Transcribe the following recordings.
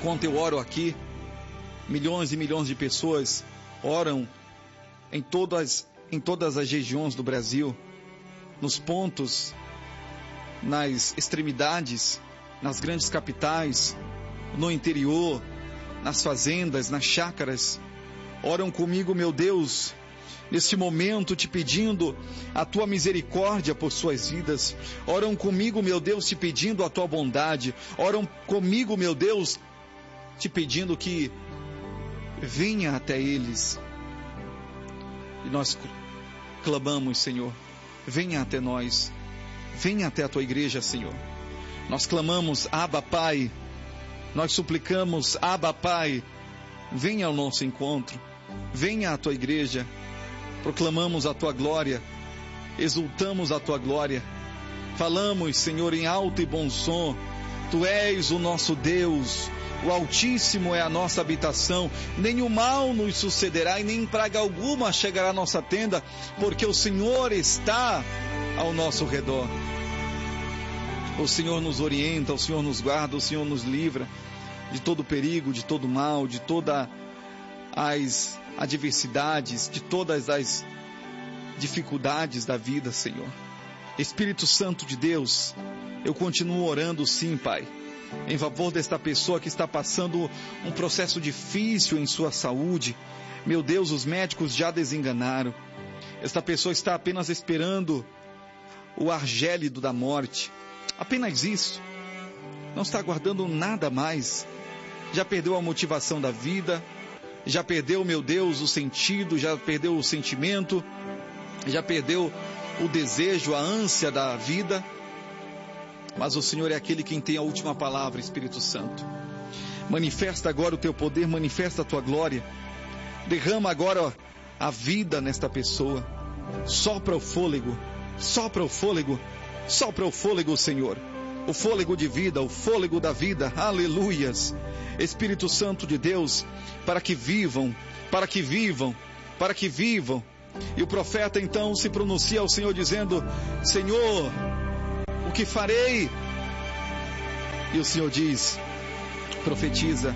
enquanto eu oro aqui, milhões e milhões de pessoas oram em todas as regiões do Brasil, nos pontos, nas extremidades, nas grandes capitais, no interior, nas fazendas, nas chácaras. Oram comigo, meu Deus, neste momento te pedindo a tua misericórdia por suas vidas. Oram comigo, meu Deus, te pedindo a tua bondade. Oram comigo, meu Deus, te pedindo que venha até eles. E nós clamamos, Senhor, venha até nós, venha até a tua igreja, Senhor. Nós clamamos, Abba, Pai. Nós suplicamos, Abba, Pai, venha ao nosso encontro, venha à tua igreja. Proclamamos a tua glória, exultamos a tua glória. Falamos, Senhor, em alto e bom som, tu és o nosso Deus, o Altíssimo é a nossa habitação, nenhum mal nos sucederá e nem praga alguma chegará à nossa tenda, porque o Senhor está ao nosso redor. O Senhor nos orienta, o Senhor nos guarda, o Senhor nos livra de todo perigo, de todo mal, de todas as adversidades, de todas as dificuldades da vida, Senhor. Espírito Santo de Deus, eu continuo orando sim, Pai, em favor desta pessoa que está passando um processo difícil em sua saúde. Meu Deus, os médicos já desenganaram. Esta pessoa está apenas esperando o ar gélido da morte. Apenas isso. Não está aguardando nada mais. Já perdeu a motivação da vida. Já perdeu, meu Deus, o sentido. Já perdeu o sentimento. Já perdeu o desejo, a ânsia da vida. Mas o Senhor é aquele quem tem a última palavra, Espírito Santo. Manifesta agora o teu poder, manifesta a tua glória. Derrama agora a vida nesta pessoa. Sopra o fôlego, sopra o fôlego, sopra o fôlego, Senhor. O fôlego de vida, o fôlego da vida. Aleluias. Espírito Santo de Deus, para que vivam, para que vivam, para que vivam. E o profeta então se pronuncia ao Senhor dizendo, Senhor, o que farei? E o Senhor diz, profetiza,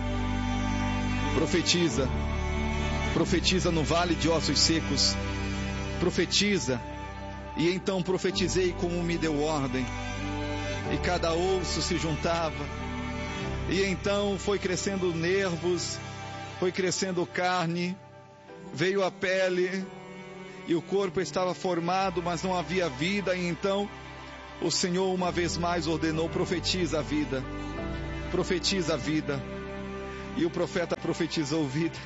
profetiza, profetiza no vale de ossos secos, profetiza. E então profetizei como me deu ordem, e cada osso se juntava, e então foi crescendo nervos, foi crescendo carne, veio a pele, e o corpo estava formado, mas não havia vida. E então o Senhor uma vez mais ordenou, profetiza a vida, profetiza a vida. E o profeta profetizou vida.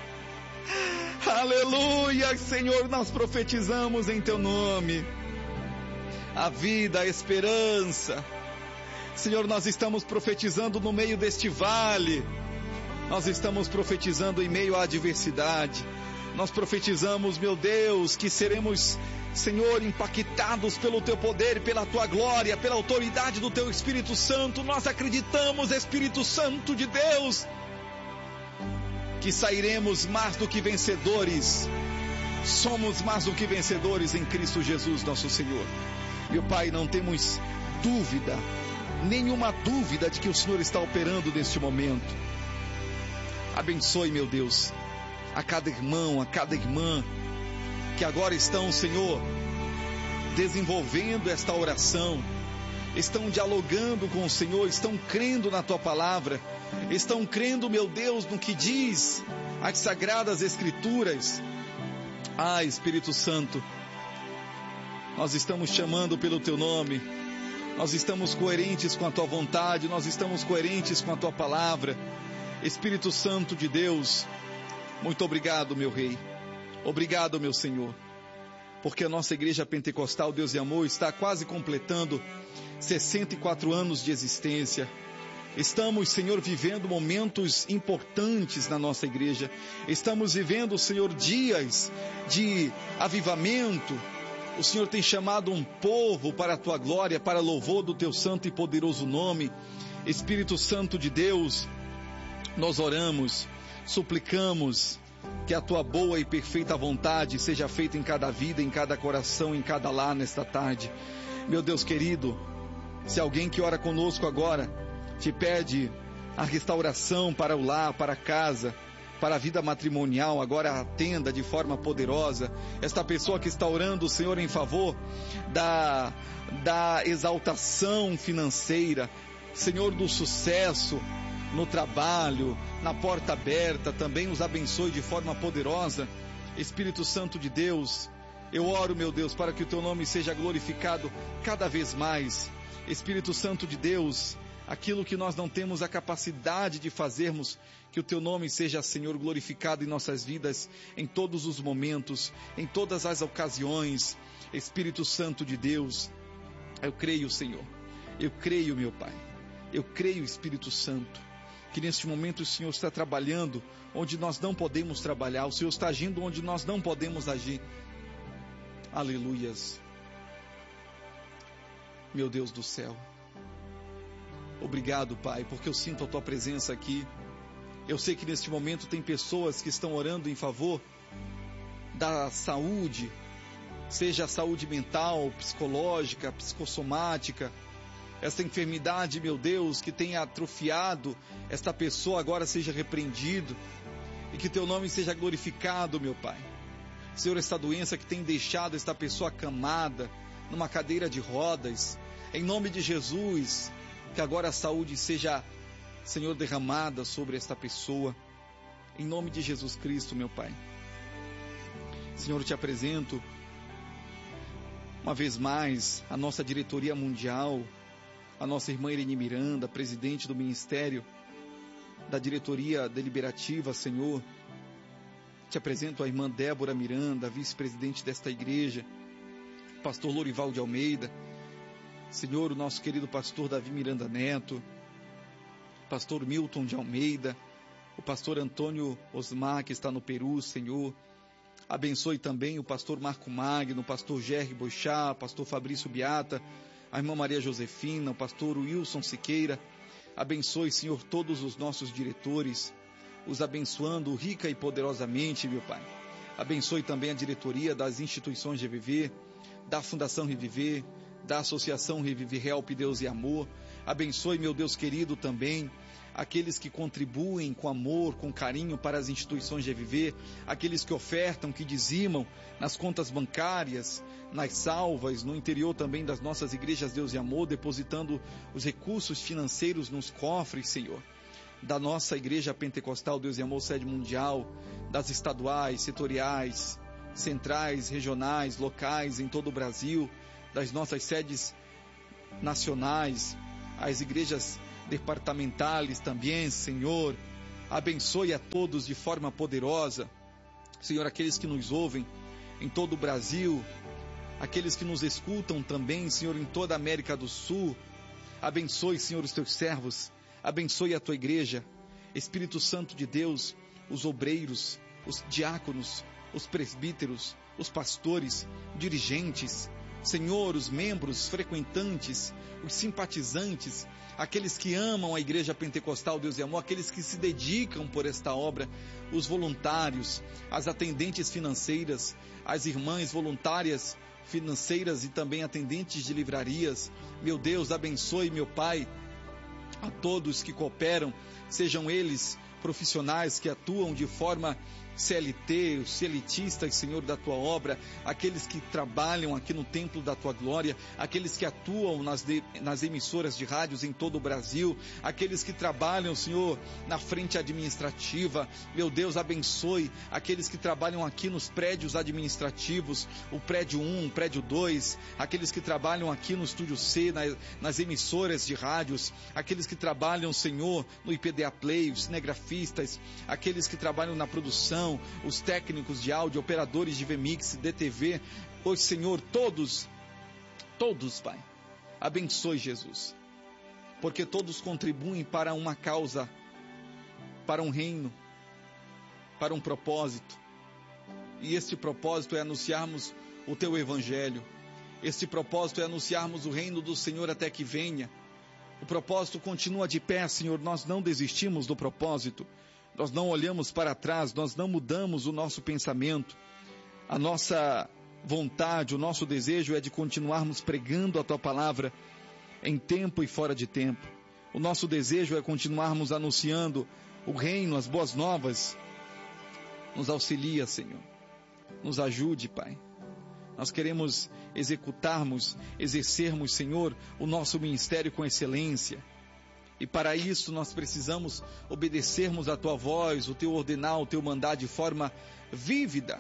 Aleluia, Senhor, nós profetizamos em teu nome a vida, a esperança. Senhor, nós estamos profetizando no meio deste vale, nós estamos profetizando em meio à adversidade. Nós profetizamos, meu Deus, que seremos, Senhor, impactados pelo teu poder, pela tua glória, pela autoridade do teu Espírito Santo. Nós acreditamos, Espírito Santo de Deus, que sairemos mais do que vencedores. Somos mais do que vencedores em Cristo Jesus, nosso Senhor. Meu Pai, não temos dúvida, nenhuma dúvida de que o Senhor está operando neste momento. Abençoe, meu Deus, a cada irmão, a cada irmã, que agora estão, Senhor, desenvolvendo esta oração, estão dialogando com o Senhor, estão crendo na Tua Palavra, estão crendo, meu Deus, no que diz as Sagradas Escrituras. Ah, Espírito Santo, nós estamos chamando pelo Teu nome, nós estamos coerentes com a Tua vontade, nós estamos coerentes com a Tua Palavra. Espírito Santo de Deus, muito obrigado, meu Rei. Obrigado, meu Senhor. Porque a nossa Igreja Pentecostal Deus e Amor está quase completando 64 anos de existência. Estamos, Senhor, vivendo momentos importantes na nossa igreja. Estamos vivendo, Senhor, dias de avivamento. O Senhor tem chamado um povo para a Tua glória, para louvor do Teu santo e poderoso nome. Espírito Santo de Deus, nós oramos, suplicamos que a Tua boa e perfeita vontade seja feita em cada vida, em cada coração, em cada lar nesta tarde. Meu Deus querido, se alguém que ora conosco agora te pede a restauração para o lar, para a casa, para a vida matrimonial, agora atenda de forma poderosa esta pessoa que está orando, Senhor, em favor da exaltação financeira, Senhor, do sucesso no trabalho, na porta aberta, também os abençoe de forma poderosa. Espírito Santo de Deus, eu oro, meu Deus, para que o Teu nome seja glorificado cada vez mais. Espírito Santo de Deus, aquilo que nós não temos a capacidade de fazermos, que o Teu nome seja, Senhor, glorificado em nossas vidas, em todos os momentos, em todas as ocasiões. Espírito Santo de Deus, eu creio, Senhor, eu creio, meu Pai, eu creio, Espírito Santo, que neste momento o Senhor está trabalhando onde nós não podemos trabalhar, o Senhor está agindo onde nós não podemos agir. Aleluias. Meu Deus do céu, obrigado, Pai, porque eu sinto a Tua presença aqui. Eu sei que neste momento tem pessoas que estão orando em favor da saúde, seja a saúde mental, psicológica, psicossomática, essa enfermidade, meu Deus, que tem atrofiado esta pessoa, agora seja repreendido e que Teu nome seja glorificado, meu Pai. Senhor, esta doença que tem deixado esta pessoa acamada numa cadeira de rodas, em nome de Jesus, que agora a saúde seja, Senhor, derramada sobre esta pessoa, em nome de Jesus Cristo, meu Pai. Senhor, eu te apresento uma vez mais a nossa diretoria mundial, a nossa irmã Irene Miranda, presidente do Ministério da Diretoria Deliberativa, Senhor. Te apresento a irmã Débora Miranda, vice-presidente desta igreja, pastor Lorival de Almeida, Senhor, o nosso querido pastor Davi Miranda Neto, pastor Milton de Almeida, o pastor Antônio Osmar, que está no Peru, Senhor. Abençoe também o pastor Marco Magno, o pastor Gerry Boixá, pastor Fabrício Beata, a irmã Maria Josefina, o pastor Wilson Siqueira. Abençoe, Senhor, todos os nossos diretores, os abençoando rica e poderosamente, meu Pai. Abençoe também a diretoria das instituições Reviver, da Fundação Reviver, da Associação Reviver Help Deus e Amor. Abençoe, meu Deus querido, também aqueles que contribuem com amor, com carinho para as instituições Reviver, aqueles que ofertam, que dizimam nas contas bancárias, nas salvas, no interior também das nossas igrejas Deus e Amor, depositando os recursos financeiros nos cofres, Senhor, da nossa igreja pentecostal Deus e Amor Sede Mundial, das estaduais, setoriais, centrais, regionais, locais em todo o Brasil, das nossas sedes nacionais, as igrejas departamentales também, Senhor. Abençoe a todos de forma poderosa, Senhor, aqueles que nos ouvem em todo o Brasil, aqueles que nos escutam também, Senhor, em toda a América do Sul. Abençoe, Senhor, os Teus servos, abençoe a Tua igreja, Espírito Santo de Deus, os obreiros, os diáconos, os presbíteros, os pastores, dirigentes, Senhor, os membros frequentantes, os simpatizantes, aqueles que amam a Igreja Pentecostal Deus e Amor, aqueles que se dedicam por esta obra, os voluntários, as atendentes financeiras, as irmãs voluntárias financeiras e também atendentes de livrarias. Meu Deus, abençoe, meu Pai, a todos que cooperam, sejam eles profissionais que atuam de forma CLT, os CLTistas, Senhor, da Tua obra, aqueles que trabalham aqui no templo da Tua glória, aqueles que atuam nas emissoras de rádios em todo o Brasil, aqueles que trabalham, Senhor, na frente administrativa. Meu Deus, abençoe aqueles que trabalham aqui nos prédios administrativos, o prédio 1, o prédio 2, aqueles que trabalham aqui no estúdio C, nas emissoras de rádios, aqueles que trabalham, Senhor, no IPDA Play, os cinegrafistas, aqueles que trabalham na produção, os técnicos de áudio, operadores de VMix, DTV, hoje, Senhor, todos, Pai, abençoe, Jesus, porque todos contribuem para uma causa, para um reino, para um propósito, e este propósito é anunciarmos o Teu Evangelho, este propósito é anunciarmos o reino do Senhor até que venha. O propósito continua de pé, Senhor, nós não desistimos do propósito, nós não olhamos para trás, nós não mudamos o nosso pensamento. A nossa vontade, o nosso desejo é de continuarmos pregando a Tua palavra em tempo e fora de tempo. O nosso desejo é continuarmos anunciando o reino, as boas novas. Nos auxilia, Senhor. Nos ajude, Pai. Nós queremos exercermos, Senhor, o nosso ministério com excelência. E para isso nós precisamos obedecermos a Tua voz, o Teu ordenar, o Teu mandar de forma vívida.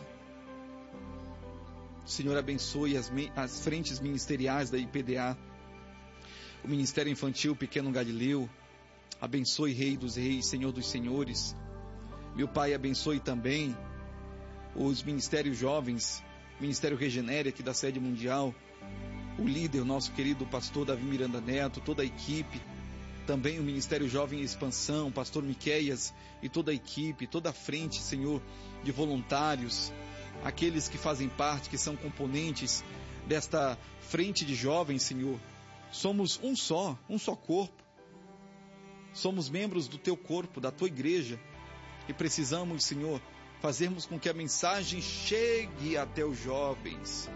Senhor, abençoe as frentes ministeriais da IPDA, o Ministério Infantil Pequeno Galileu. Abençoe Rei dos Reis, Senhor dos Senhores. Meu Pai, abençoe também os Ministérios Jovens, Ministério Regenere aqui da Sede Mundial, o líder, o nosso querido pastor Davi Miranda Neto, toda a equipe, também o Ministério Jovem em Expansão, pastor Miqueias e toda a equipe, toda a frente, Senhor, de voluntários, aqueles que fazem parte, que são componentes desta frente de jovens, Senhor. Somos um só corpo. Somos membros do Teu corpo, da Tua igreja, e precisamos, Senhor, fazermos com que a mensagem chegue até os jovens.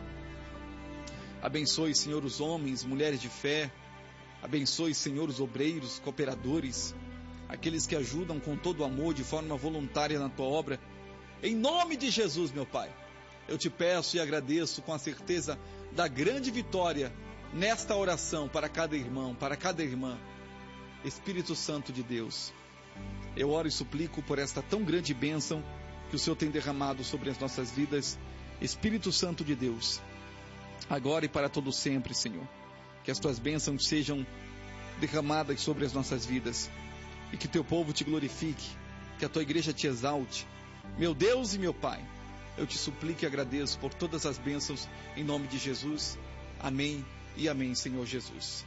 Abençoe, Senhor, os homens, mulheres de fé. Abençoe, Senhor, os obreiros, cooperadores, aqueles que ajudam com todo amor, de forma voluntária na Tua obra. Em nome de Jesus, meu Pai, eu Te peço e agradeço com a certeza da grande vitória nesta oração para cada irmão, para cada irmã. Espírito Santo de Deus, eu oro e suplico por esta tão grande bênção que o Senhor tem derramado sobre as nossas vidas. Espírito Santo de Deus, agora e para todo sempre, Senhor, que as Tuas bênçãos sejam derramadas sobre as nossas vidas e que Teu povo Te glorifique, que a Tua igreja Te exalte. Meu Deus e meu Pai, eu Te suplico e agradeço por todas as bênçãos em nome de Jesus. Amém e amém, Senhor Jesus.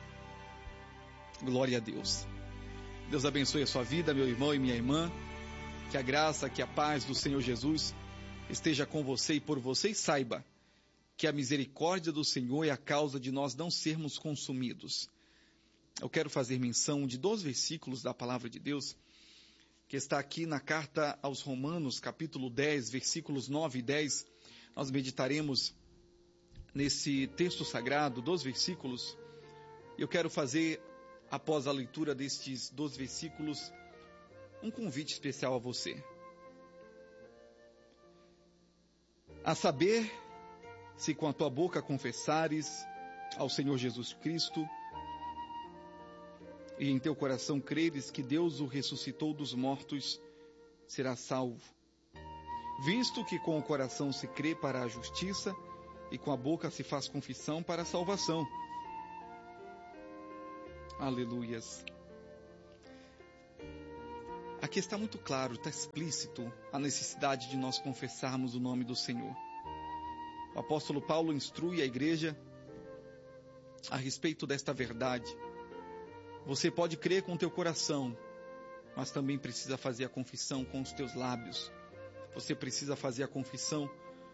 Glória a Deus. Deus abençoe a sua vida, meu irmão e minha irmã. Que a graça, que a paz do Senhor Jesus esteja com você e por você, e saiba que a misericórdia do Senhor é a causa de nós não sermos consumidos. Eu quero fazer menção de 2 versículos da palavra de Deus, que está aqui na carta aos Romanos, capítulo 10, versículos 9 e 10. Nós meditaremos nesse texto sagrado, 2 versículos. Eu quero fazer, após a leitura destes 2 versículos, um convite especial a você. A saber, se com a tua boca confessares ao Senhor Jesus Cristo e em teu coração creres que Deus o ressuscitou dos mortos, serás salvo. Visto que com o coração se crê para a justiça e com a boca se faz confissão para a salvação. Aleluias. Aqui está muito claro, está explícito a necessidade de nós confessarmos o nome do Senhor. O apóstolo Paulo instrui a igreja a respeito desta verdade. Você pode crer com o teu coração, mas também precisa fazer a confissão com os teus lábios. Você precisa fazer a confissão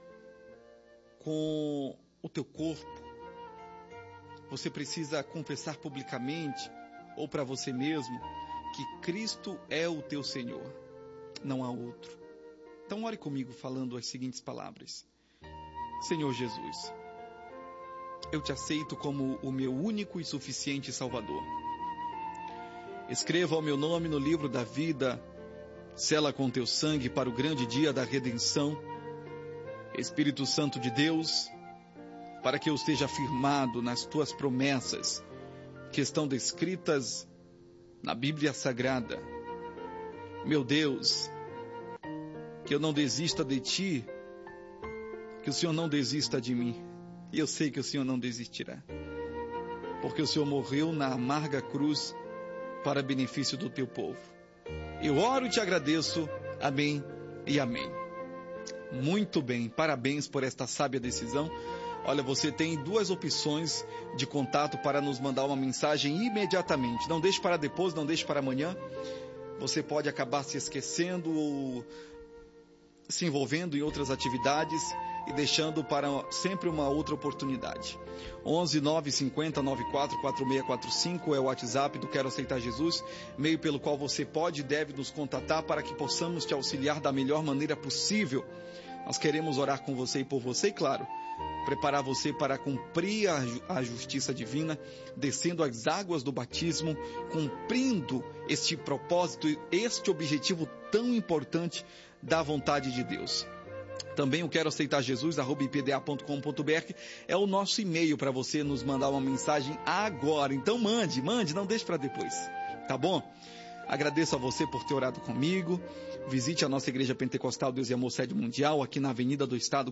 com o teu corpo. Você precisa confessar publicamente ou para você mesmo que Cristo é o teu Senhor, não há outro. Então ore comigo falando as seguintes palavras. Senhor Jesus, eu Te aceito como o meu único e suficiente Salvador. Escreva o meu nome no livro da vida, sela com Teu sangue para o grande dia da redenção. Espírito Santo de Deus, para que eu esteja firmado nas Tuas promessas, que estão descritas na Bíblia Sagrada. Meu Deus, que eu não desista de Ti, que o Senhor não desista de mim. E eu sei que o Senhor não desistirá, porque o Senhor morreu na amarga cruz para benefício do Teu povo. Eu oro e Te agradeço. Amém e amém. Muito bem, parabéns por esta sábia decisão. Olha, você tem 2 opções de contato para nos mandar uma mensagem imediatamente. Não deixe para depois, não deixe para amanhã. Você pode acabar se esquecendo ou se envolvendo em outras atividades e deixando para sempre uma outra oportunidade. 11 950 94 4645 é o WhatsApp do Quero Aceitar Jesus, meio pelo qual você pode e deve nos contatar para que possamos te auxiliar da melhor maneira possível. Nós queremos orar com você e por você, e claro, preparar você para cumprir a justiça divina, descendo as águas do batismo, cumprindo este propósito, este objetivo tão importante da vontade de Deus. Também o Quero Aceitar Jesus, @ipda.com.br, é o nosso e-mail para você nos mandar uma mensagem agora. Então mande, não deixe para depois, tá bom? Agradeço a você por ter orado comigo. Visite a nossa Igreja Pentecostal Deus e Amor Sede Mundial, aqui na Avenida do Estado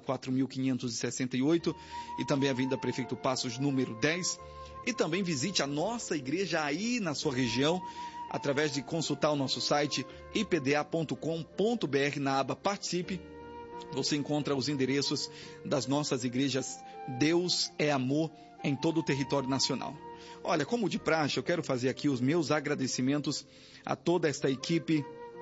4568 e também Avenida Prefeito Passos, número 10. E também visite a nossa igreja aí na sua região, através de consultar o nosso site ipda.com.br. Na aba Participe, você encontra os endereços das nossas igrejas Deus é Amor em todo o território nacional. Olha, como de praxe, eu quero fazer aqui os meus agradecimentos a toda esta equipe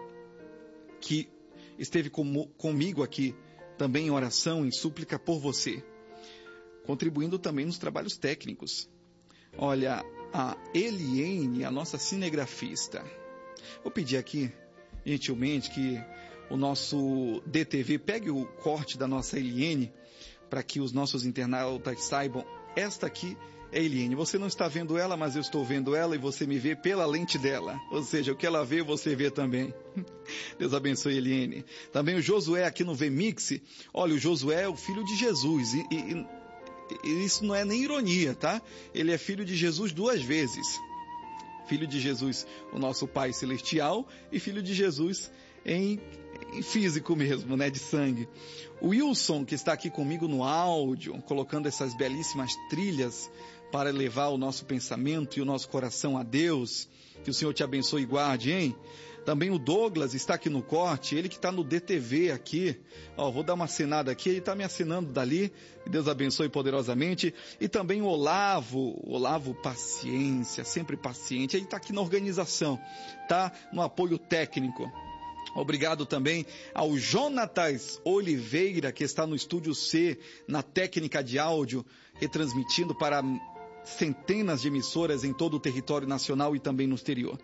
que esteve comigo aqui, também em oração, em súplica por você, contribuindo também nos trabalhos técnicos. Olha, a Eliane, a nossa cinegrafista. Vou pedir aqui, gentilmente, que o nosso DTV pegue o corte da nossa Eliane, para que os nossos internautas saibam. Esta aqui é a Eliane. Você não está vendo ela, mas eu estou vendo ela e você me vê pela lente dela. Ou seja, o que ela vê, você vê também. Deus abençoe, Eliane. Também o Josué aqui no VMix. Olha, o Josué é o filho de Jesus. E isso não é nem ironia, tá? Ele é filho de Jesus 2 vezes. Filho de Jesus, o nosso Pai Celestial, e filho de Jesus em físico mesmo, né, de sangue. O Wilson, que está aqui comigo no áudio, colocando essas belíssimas trilhas para elevar o nosso pensamento e o nosso coração a Deus. Que o Senhor te abençoe e guarde, hein? Também o Douglas está aqui no corte, ele que está no DTV aqui. Ó, vou dar uma acenada aqui, ele está me acenando dali. Que Deus abençoe poderosamente. E também o Olavo paciência, sempre paciente. Ele está aqui na organização, tá? No apoio técnico. Obrigado também ao Jonatas Oliveira, que está no Estúdio C, na técnica de áudio, retransmitindo para centenas de emissoras em todo o território nacional e também no exterior.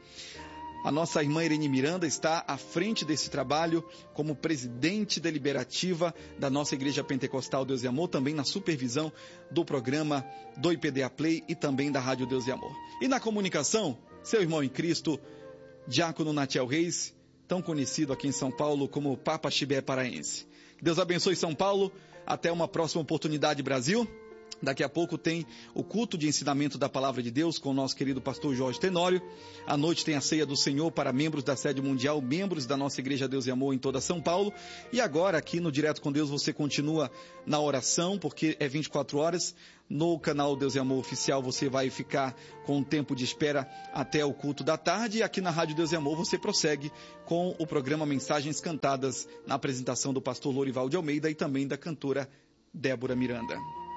A nossa irmã Irene Miranda está à frente desse trabalho como presidente deliberativa da nossa Igreja Pentecostal Deus e Amor, também na supervisão do programa do IPDA Play e também da Rádio Deus e Amor. E na comunicação, seu irmão em Cristo, Diácono Natiel Reis, tão conhecido aqui em São Paulo como Papa Chibé Paraense. Que Deus abençoe São Paulo. Até uma próxima oportunidade, Brasil. Daqui a pouco tem o culto de ensinamento da Palavra de Deus com o nosso querido pastor Jorge Tenório. À noite tem a ceia do Senhor para membros da Sede Mundial, membros da nossa Igreja Deus e Amor em toda São Paulo. E agora aqui no Direto com Deus você continua na oração, porque é 24 horas. No canal Deus e Amor Oficial você vai ficar com um tempo de espera até o culto da tarde. E aqui na Rádio Deus e Amor você prossegue com o programa Mensagens Cantadas, na apresentação do pastor Lorival de Almeida e também da cantora Débora Miranda.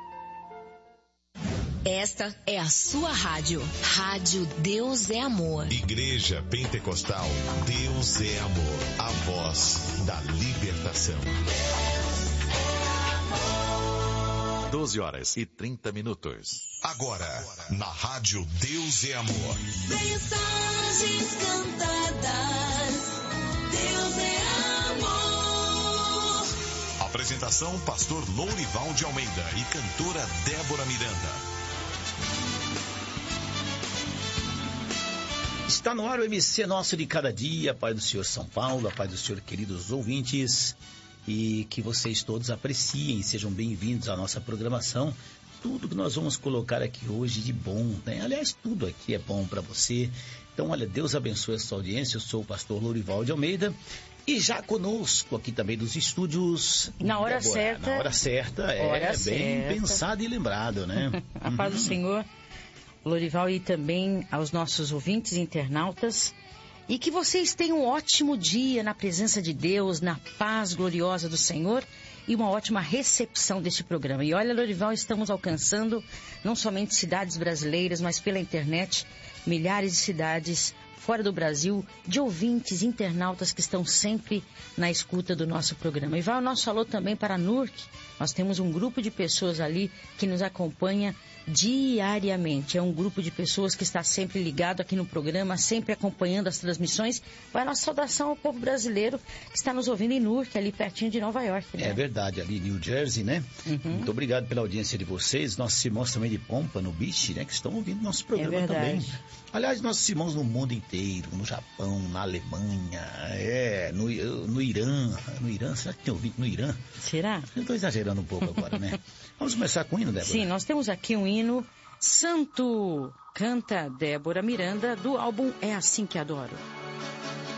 Esta é a sua rádio. Rádio Deus é Amor. Igreja Pentecostal Deus é Amor. A voz da libertação. 12h30. Agora, na Rádio Deus é Amor. Mensagens cantadas. Deus é amor. Apresentação: pastor Lourival de Almeida e cantora Débora Miranda. Está no ar o MC Nosso de Cada Dia. A paz do Senhor São Paulo, a paz do Senhor, queridos ouvintes, e que vocês todos apreciem, sejam bem-vindos à nossa programação. Tudo que nós vamos colocar aqui hoje de bom, né? Aliás, tudo aqui é bom para você. Então, olha, Deus abençoe a sua audiência. Eu sou o pastor Lourival de Almeida e já conosco aqui também dos estúdios. Na hora Débora, certa. Na hora certa, bem pensado e lembrado, né? A paz do Senhor, Lourival, e também aos nossos ouvintes e internautas. E que vocês tenham um ótimo dia na presença de Deus, na paz gloriosa do Senhor e uma ótima recepção deste programa. E olha, Lourival, estamos alcançando não somente cidades brasileiras, mas pela internet, milhares de cidades fora do Brasil, de ouvintes, internautas que estão sempre na escuta do nosso programa. E vai o nosso alô também para a NURC. Nós temos um grupo de pessoas ali que nos acompanha diariamente. É um grupo de pessoas que está sempre ligado aqui no programa, sempre acompanhando as transmissões. Vai a nossa saudação ao povo brasileiro que está nos ouvindo em Newark, ali pertinho de Nova York. Né? É verdade, ali em New Jersey, né? Muito obrigado pela audiência de vocês. Nossos irmãos também de Pompano Beach, né? Que estão ouvindo nosso programa também. Aliás, nossos irmãos no mundo inteiro, no Japão, na Alemanha, no Irã. No Irã, será que tem ouvido no Irã? Será? Eu estou exagerando um pouco agora, né? Vamos começar com o hino, Débora? Sim, nós temos aqui um hino Santo, canta Débora Miranda, do álbum É Assim Que Adoro.